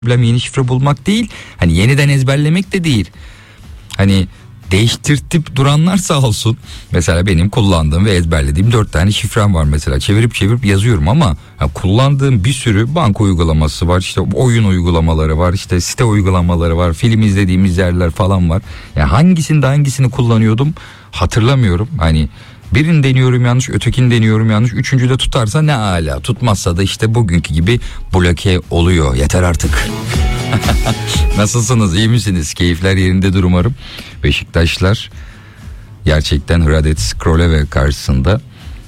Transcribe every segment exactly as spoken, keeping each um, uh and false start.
problem yeni şifre bulmak değil. Hani yeniden ezberlemek de değil. Hani değiştirtip duranlar sağ olsun. Mesela benim kullandığım ve ezberlediğim dört tane şifrem var mesela. Çevirip çevirip yazıyorum ama ya kullandığım bir sürü banka uygulaması var. İşte oyun uygulamaları var. İşte site uygulamaları var. Film izlediğimiz yerler falan var. Yani hangisini de hangisini kullanıyordum hatırlamıyorum. Hani birini deniyorum yanlış, ötekini deniyorum yanlış. Üçüncü de tutarsa ne ala. Tutmazsa da işte bugünkü gibi bloke oluyor. Yeter artık. Nasılsınız? İyi misiniz? Keyifler yerindedir umarım. Beşiktaşlar gerçekten Hradec Kraljevo karşısında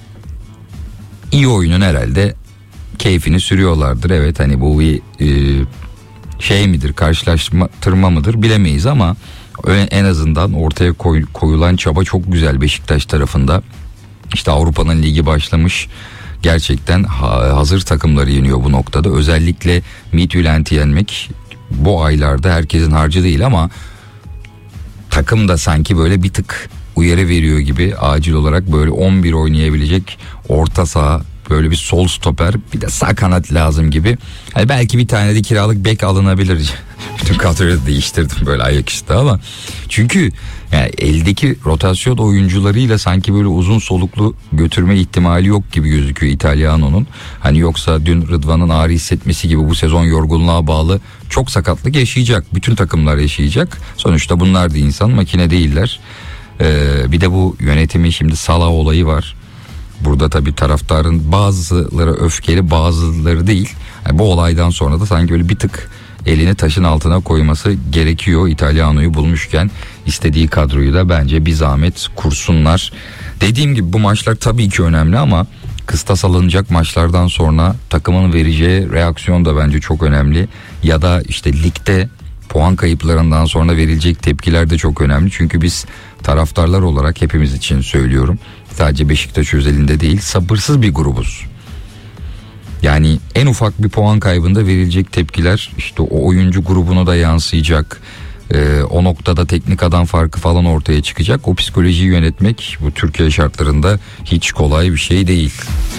iyi oyunun herhalde keyfini sürüyorlardır. Evet, hani bu bir e, şey midir, karşılaştırma mıdır bilemeyiz ama en azından ortaya koy, koyulan çaba çok güzel Beşiktaş tarafında. İşte Avrupa'nın ligi başlamış. Gerçekten hazır takımları yeniyor bu noktada. Özellikle Midtjylland'i yenmek bu aylarda herkesin harcı değil ama takım da sanki böyle bir tık uyarı veriyor gibi, acil olarak böyle on bir oynayabilecek orta saha, böyle bir sol stoper, bir de sağ kanat lazım gibi. Yani belki bir tane de kiralık bek alınabilir. Bütün kadroyu değiştirdim böyle ayaküstü ama çünkü yani eldeki rotasyon oyuncularıyla sanki böyle uzun soluklu götürme ihtimali yok gibi gözüküyor İtalyano'nun. Hani yoksa dün Rıdvan'ın ağrı hissetmesi gibi bu sezon yorgunluğa bağlı çok sakatlık yaşayacak. Bütün takımlar yaşayacak. Sonuçta bunlar da insan, makine değiller. Ee, bir de bu yönetimin şimdi Salah olayı var. Burada tabii taraftarın bazıları öfkeli, bazıları değil. Yani bu olaydan sonra da sanki böyle bir tık elini taşın altına koyması gerekiyor. İtalyano'yu bulmuşken istediği kadroyu da bence bir zahmet kursunlar. Dediğim gibi bu maçlar tabii ki önemli ama kıstas alınacak maçlardan sonra takımın vereceği reaksiyon da bence çok önemli. Ya da işte ligde puan kayıplarından sonra verilecek tepkiler de çok önemli. Çünkü biz taraftarlar olarak, hepimiz için söylüyorum, sadece Beşiktaş özelinde değil, sabırsız bir grubuz. Yani en ufak bir puan kaybında verilecek tepkiler işte o oyuncu grubuna da yansıyacak. Ee, o noktada teknik adam farkı falan ortaya çıkacak. O psikolojiyi yönetmek bu Türkiye şartlarında hiç kolay bir şey değil.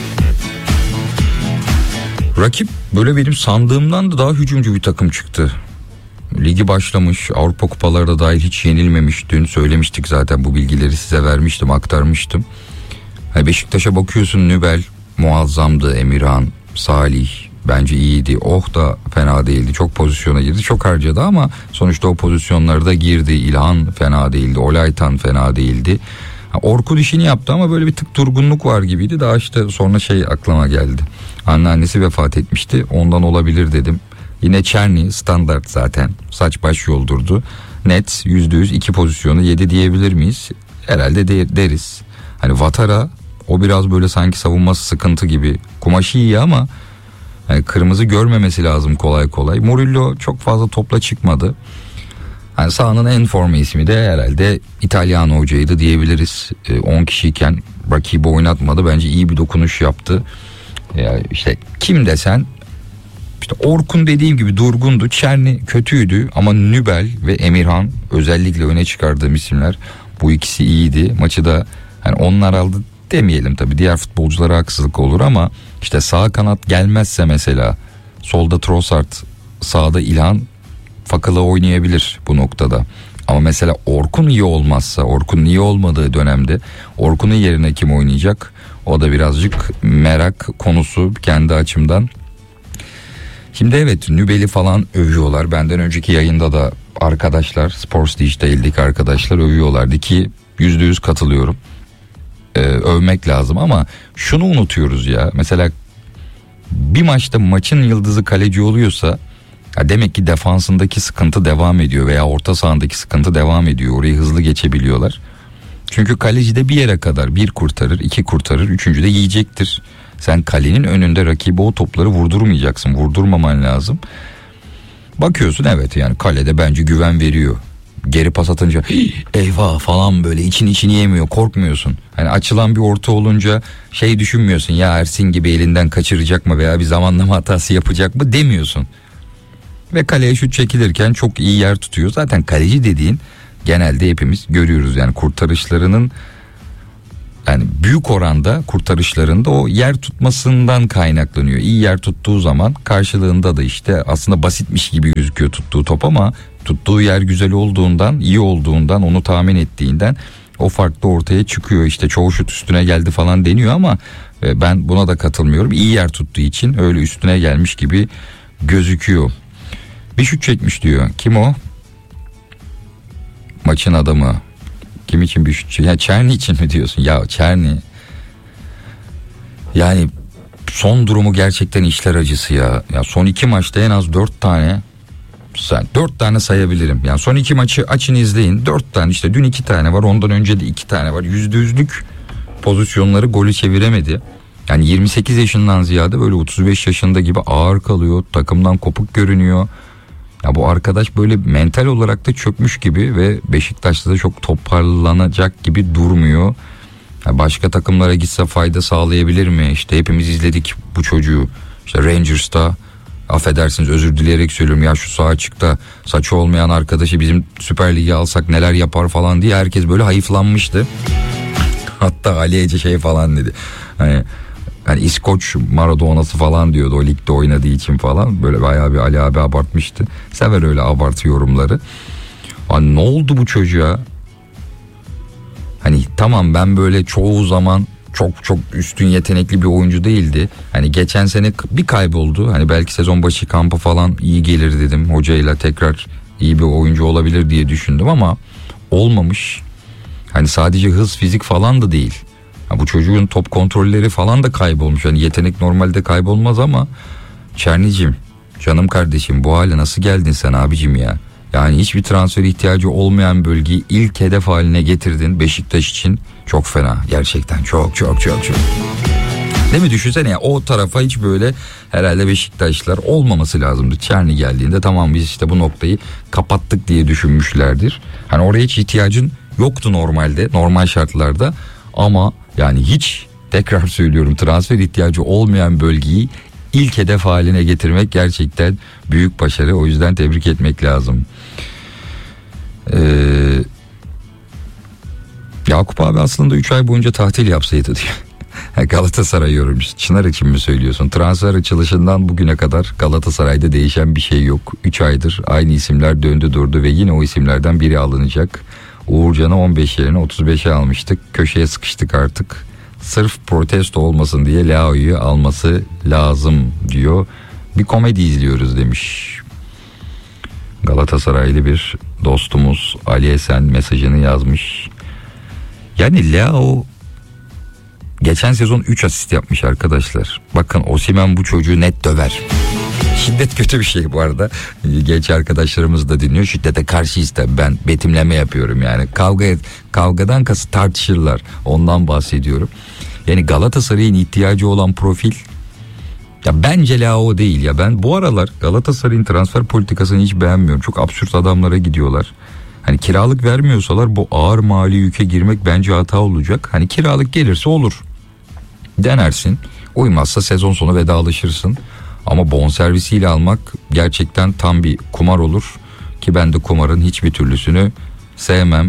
Rakip böyle benim sandığımdan da daha hücumcu bir takım çıktı. Ligi başlamış, Avrupa kupaları da dahil hiç yenilmemiş. Dün söylemiştik zaten, bu bilgileri size vermiştim, aktarmıştım. Yani Beşiktaş'a bakıyorsun, Nübel muazzamdı, Emirhan, Salih bence iyiydi. Oh da fena değildi. Çok pozisyona girdi. Çok harcadı ama sonuçta o pozisyonlara da girdi. İlhan fena değildi. Olaytan fena değildi. Orkun işini yaptı ama böyle bir tık durgunluk var gibiydi. Daha işte sonra şey aklıma geldi. Anneannesi vefat etmişti. Ondan olabilir dedim. Yine Çerni standart zaten. Saç baş yoldurdu. Net yüzde yüz iki pozisyonu yedi diyebilir miyiz? Herhalde de, deriz. Hani Vatara, o biraz böyle sanki savunması sıkıntı gibi. Kumaşı iyi ama yani kırmızı görmemesi lazım kolay kolay. Murillo çok fazla topla çıkmadı. Yani sahanın en forma ismi de herhalde İtalyan hocaydı diyebiliriz. on e, kişiyken rakibi oynatmadı. Bence iyi bir dokunuş yaptı. Yani işte kim desen, işte Orkun dediğim gibi durgundu. Çerni kötüydü ama Nübel ve Emirhan özellikle öne çıkardığım isimler. Bu ikisi iyiydi. Maçı da yani onlar aldı demeyelim tabii, diğer futbolculara haksızlık olur ama işte sağ kanat gelmezse mesela solda Trossard, sağda İlhan Fakılı oynayabilir bu noktada. Ama mesela Orkun iyi olmazsa, Orkun'un iyi olmadığı dönemde Orkun'un yerine kim oynayacak? O da birazcık merak konusu kendi açımdan. Şimdi evet, Nübel'i falan övüyorlar. Benden önceki yayında da arkadaşlar, Sports Digital'deki arkadaşlar övüyorlardı ki yüzde yüz katılıyorum. Ee, övmek lazım ama şunu unutuyoruz ya. Mesela bir maçta maçın yıldızı kaleci oluyorsa ya demek ki defansındaki sıkıntı devam ediyor veya orta sahandaki sıkıntı devam ediyor. Orayı hızlı geçebiliyorlar. Çünkü kaleci de bir yere kadar bir kurtarır, iki kurtarır, üçüncü de yiyecektir. Sen kalenin önünde rakibe o topları vurdurmayacaksın. Vurdurmaman lazım. Bakıyorsun evet, yani kalede bence güven veriyor. Geri pas atınca eyvah falan böyle için içini yemiyor, korkmuyorsun. Hani açılan bir orta olunca şey düşünmüyorsun, ya Ersin gibi elinden kaçıracak mı veya bir zamanlama hatası yapacak mı demiyorsun. Ve kaleye şut çekilirken çok iyi yer tutuyor. Zaten kaleci dediğin genelde hepimiz görüyoruz yani kurtarışlarının yani büyük oranda kurtarışlarında o yer tutmasından kaynaklanıyor. İyi yer tuttuğu zaman karşılığında da işte aslında basitmiş gibi gözüküyor tuttuğu top ama tuttuğu yer güzel olduğundan, iyi olduğundan, onu tahmin ettiğinden o fark da ortaya çıkıyor. İşte çoğu şut üstüne geldi falan deniyor ama ben buna da katılmıyorum. İyi yer tuttuğu için öyle üstüne gelmiş gibi gözüküyor. Bir şut çekmiş diyor. Kim o? Maçın adamı. Kim için bir şut çekmiş? Ya Çerni için mi diyorsun? Ya Çerni. Yani son durumu gerçekten işler acısı ya. Ya son iki maçta en az dört tane Sen dört tane sayabilirim. Yani son iki maçı açın izleyin. Dört tane işte dün iki tane var. Ondan önce de iki tane var. Yüzde yüzlük pozisyonları golü çeviremedi. Yani yirmi sekiz yaşından ziyade böyle otuz beş yaşında gibi ağır kalıyor. Takımdan kopuk görünüyor. Ya bu arkadaş böyle mental olarak da çökmüş gibi ve Beşiktaş'ta da çok toparlanacak gibi durmuyor. Ya başka takımlara gitse fayda sağlayabilir mi? İşte hepimiz izledik bu çocuğu. İşte Rangers'ta, affedersiniz özür dileyerek söylüyorum, ya şu sağ açıkta saçı olmayan arkadaşı bizim Süper Lig'e alsak neler yapar falan diye herkes böyle hayıflanmıştı. Hatta Ali Ece şey falan dedi. Hani yani İskoç Maradona'sı falan diyordu o ligde oynadığı için falan. Böyle bayağı bir Ali abi abartmıştı. Sever öyle abartı yorumları. Hani ne oldu bu çocuğa? Hani tamam, ben böyle çoğu zaman çok çok üstün yetenekli bir oyuncu değildi. Hani geçen sene bir kayboldu. Hani belki sezon başı kampı falan iyi gelir dedim. Hocayla tekrar iyi bir oyuncu olabilir diye düşündüm ama olmamış. Hani sadece hız, fizik falan da değil. Ha, bu çocuğun top kontrolleri falan da kaybolmuş. Hani yetenek normalde kaybolmaz ama Çernicim, canım kardeşim, bu hale nasıl geldin sen abicim ya? Yani hiçbir transfer ihtiyacı olmayan bölgeyi ilk hedef haline getirdin Beşiktaş için. Çok fena gerçekten, çok çok çok çok. Değil mi, düşünsene ya, o tarafa hiç böyle herhalde Beşiktaşlılar olmaması lazımdı. Çerni geldiğinde tamam biz işte bu noktayı kapattık diye düşünmüşlerdir. Hani oraya hiç ihtiyacın yoktu normalde, normal şartlarda ama yani hiç, tekrar söylüyorum, transfer ihtiyacı olmayan bölgeyi ilk hedef haline getirmek gerçekten büyük başarı. O yüzden tebrik etmek lazım. Ee, Yakup abi aslında üç ay boyunca tatil yapsaydı diyor. Galatasaray yorumcusu. Çınar için mi söylüyorsun? Transfer açılışından bugüne kadar Galatasaray'da değişen bir şey yok. üç aydır aynı isimler döndü durdu ve yine o isimlerden biri alınacak. Uğurcan'ı on beş yerine otuz beşe almıştık. Köşeye sıkıştık artık. Sırf protesto olmasın diye Leao'yu alması lazım diyor. Bir komedi izliyoruz demiş. Galatasaraylı bir dostumuz Ali Esen mesajını yazmış. Yani Leao geçen sezon üç asist yapmış arkadaşlar. Bakın Osimhen bu çocuğu net döver. Şiddet kötü bir şey bu arada. Genç arkadaşlarımız da dinliyor. Şiddete karşıyız tabii, ben betimleme yapıyorum yani. Kavga et, kavgadan kasıt tartışırlar. Ondan bahsediyorum. Yani Galatasaray'ın ihtiyacı olan profil ya bence Leao değil ya. Ben bu aralar Galatasaray'ın transfer politikasını hiç beğenmiyorum. Çok absürt adamlara gidiyorlar. Hani kiralık vermiyorsalar bu ağır mali yüke girmek bence hata olacak. Hani kiralık gelirse olur. Denersin. Uymazsa sezon sonu vedalaşırsın. Ama bonservisiyle almak gerçekten tam bir kumar olur. Ki ben de kumarın hiçbir türlüsünü sevmem.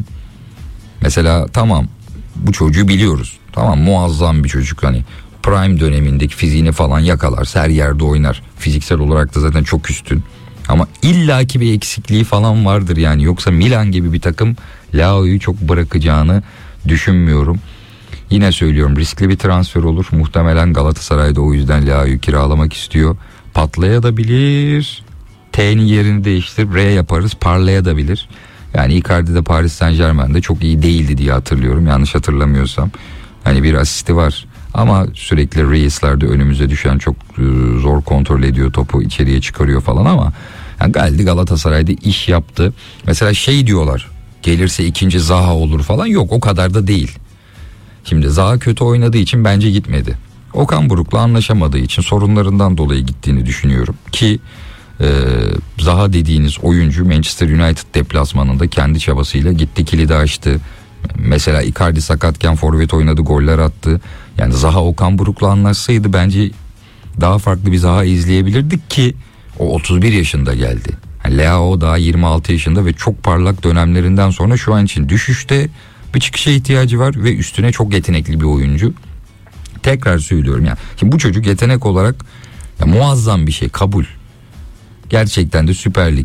Mesela tamam, bu çocuğu biliyoruz. Tamam, muazzam bir çocuk, hani prime dönemindeki fiziğini falan yakalarsa her yerde oynar. Fiziksel olarak da zaten çok üstün. Ama illaki bir eksikliği falan vardır yani. Yoksa Milan gibi bir takım Leao'yu çok bırakacağını düşünmüyorum. Yine söylüyorum, riskli bir transfer olur. Muhtemelen Galatasaray'da o yüzden Leao'yu kiralamak istiyor. Patlayabilir. T'nin yerini değiştirip R yaparız. Parlayabilir. Yani Icardi de Paris Saint-Germain'de çok iyi değildi diye hatırlıyorum. Yanlış hatırlamıyorsam. Hani bir asisti var. Ama sürekli Reis'lerde önümüze düşen, çok zor kontrol ediyor topu, içeriye çıkarıyor falan ama yani geldi Galatasaray'da iş yaptı. Mesela şey diyorlar, gelirse ikinci Zaha olur falan. Yok, o kadar da değil. Şimdi Zaha kötü oynadığı için bence gitmedi. Okan Buruk'la anlaşamadığı için, sorunlarından dolayı gittiğini düşünüyorum. Ki e, Zaha dediğiniz oyuncu Manchester United deplasmanında kendi çabasıyla gitti, kilidi açtı. Mesela Icardi sakatken forvet oynadı, goller attı. Yani Zaha Okan Buruk'la anlaşsaydı bence daha farklı bir Zaha izleyebilirdik ki o otuz bir yaşında geldi. Yani Leao daha yirmi altı yaşında ve çok parlak dönemlerinden sonra şu an için düşüşte. bir çıkışa ihtiyacı var ve üstüne çok yetenekli bir oyuncu. Tekrar söylüyorum ya. Şimdi bu çocuk yetenek olarak ya muazzam bir şey, kabul. Gerçekten de Süper Lig